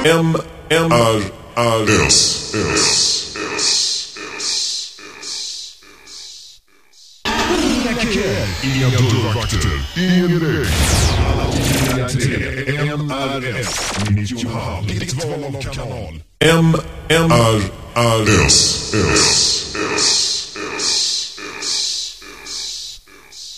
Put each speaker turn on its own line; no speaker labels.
Inga dörrvakter, ingen regn. Alla till MRS 95, ditt val av kanal. MRS.